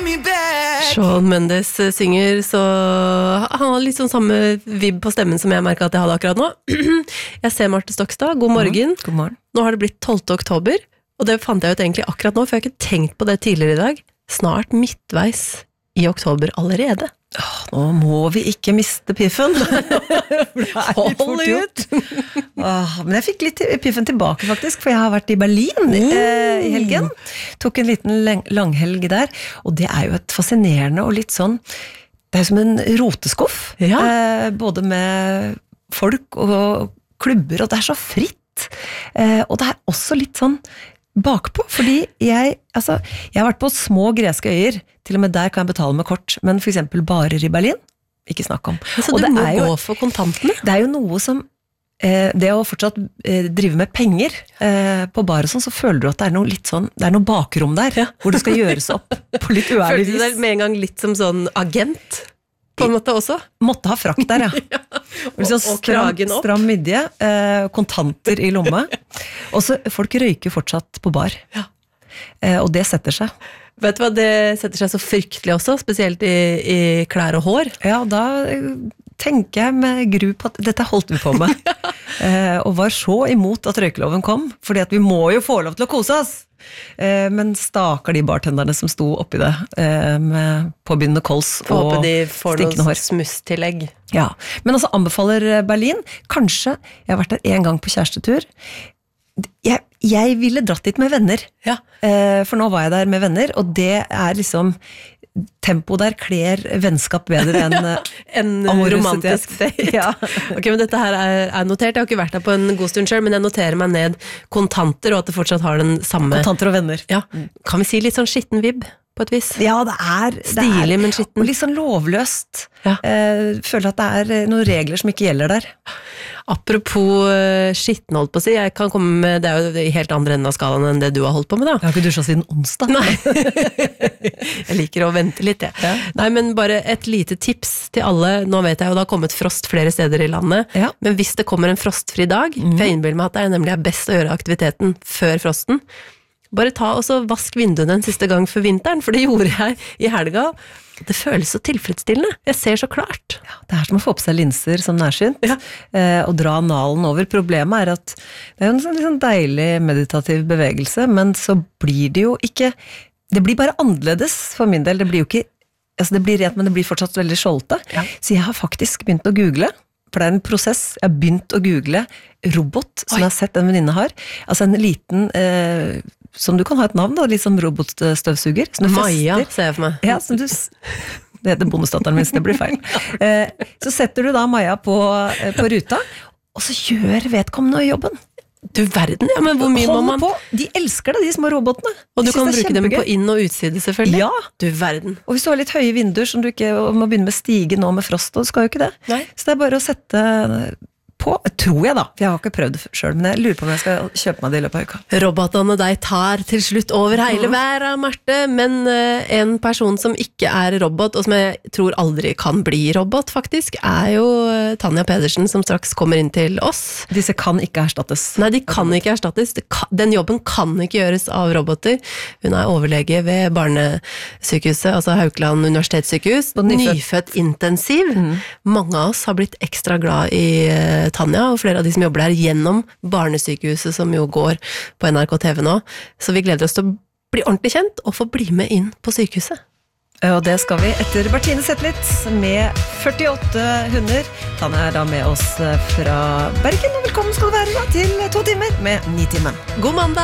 Shawn Mendes synger, så han har litt sånn samme vibb på stemmen som jeg merket at jeg hadde akkurat nå. Jeg ser Marte Stokstad, god morgen. God morgen. Nå har det blitt 12. oktober, og det fant jeg ut egentlig akkurat nå, for jeg har ikke tenkt på det tidligere i dag. Snart midtveis i oktober allerede. Nå må vi ikke miste piffen. Hold ut! Men jeg fikk litt piffen tilbake faktisk, for jeg har vært i Berlin i helgen. Tok en liten langhelg der, og det er jo et fascinerende og litt sånn, det er som en roteskuff, både med folk og klubber, og det er så fritt. Og det er også litt sånn bakpå, fordi jeg har vært på små greske øyer, til og med der kan jeg betale med kort, men for eksempel barer i Berlin, ikke snakk om. Så og du må gå for kontantene? Det er jo noe som, det å fortsatt drive med penger på bar og sånn, så føler du at det er noe litt sånn, det er noe bakrom der, hvor det skal gjøres opp på litt uærlig vis. Følte du deg med en gang litt som sånn agent? På en måte også? Måtte ha frakt der, ja. Og kragen opp. Stram midje, kontanter i lomme. Og så folk røyker fortsatt på bar. Ja. Og det setter seg. Vet du hva, det setter seg så fryktelig også, spesielt i klær og hår. Ja, da tenker jeg med gru på at dette holdt vi på med. Og var så imot at røykeloven kom, fordi at vi må jo få lov til å kose oss. Men staker de bartenderne som sto oppi det med påbegynnende kols og stikkende hår. Håper de får noe smusstillegg. Ja, men altså anbefaler Berlin. Kanskje, jeg har vært der en gang på kjærestetur. Jeg ville dratt dit med venner. Ja. For nå var jeg der med venner, og det er liksom tempo der kler vennskap bedre enn romantisk date. Ja. Ok, men dette her er notert. Jeg har ikke vært der på en god stund selv, men jeg noterer meg ned kontanter, og at det fortsatt har den samme... Kontanter og venner. Ja. Kan vi si litt sånn skitten vibb, på et vis? Ja, det er... Stilig, men skitten. Og litt sånn lovløst. Ja. Føler at det er noen regler som ikke gjelder der. Apropos skitten, holdt på å si, jeg kan komme med, det er jo i helt andre enden av skalaen enn det du har holdt på med da. Jeg har ikke dusjet siden onsdag. Nei, jeg liker å vente litt, jeg. Ja. Nei, men bare et lite tips til alle, nå vet jeg jo det har kommet frost flere steder i landet, men hvis det kommer en frostfri dag, for jeg innbiller meg at det nemlig er best å gjøre aktiviteten før frosten, bare ta og så vask vinduene en siste gang før vinteren, for det gjorde jeg i helga. Det føles så tilfredsstillende. Jeg ser så klart. Ja, det er som å få på seg linser som nærsynt, og dra nalen over. Problemet er at det er jo en sånn deilig meditativ bevegelse, men så blir det jo ikke, det blir bare annerledes for min del. Det blir jo ikke, altså det blir rent, men det blir fortsatt veldig skjolte. Ja. Så jeg har faktisk begynt å google, for det er en prosess. Jeg har begynt å google robot, som jeg har sett en venninne har. Altså en liten... som du kan ha et navn da, litt som robotstøvsuger. Maja, ser jeg for meg. Ja, som du... Det heter bondestateren min, så det blir feil. Så setter du da Maja på ruta, og så gjør vedkommende jobben. Du verden, ja, men hvor mye må man... De elsker det, de små robotene. Og du kan bruke dem på inn- og utside, selvfølgelig. Ja. Du verden. Og hvis du har litt høye vinduer, som du ikke må begynne med stige nå med frost, og skal jo ikke det. Nei. Så det er bare å sette... på, tror jeg da, for jeg har ikke prøvd det selv, men jeg lurer på om jeg skal kjøpe meg det i løpet av uka. Robotene deg tar til slutt over hele verden, Marte, men en person som ikke er robot, og som jeg tror aldri kan bli robot faktisk, er jo Tanja Pedersen, som straks kommer inn til oss. Disse kan ikke erstattes. Nei, de kan ikke erstattes. Den jobben kan ikke gjøres av roboter. Hun er overlege ved barnesykehuset, altså Haukeland universitetssykehus, nyfødt intensiv. Mange av oss har blitt ekstra glad i Tanja, og flere av de som jobber der gjennom barnesykehuset som jo går på NRK TV nå. Så vi gleder oss til å bli ordentlig kjent og få bli med inn på sykehuset. Og det skal vi etter Bertine Zetlitz med 48 hunder. Tanja er da med oss fra Bergen, og velkommen skal du være da til 2 timer med 9 timen. God mandag!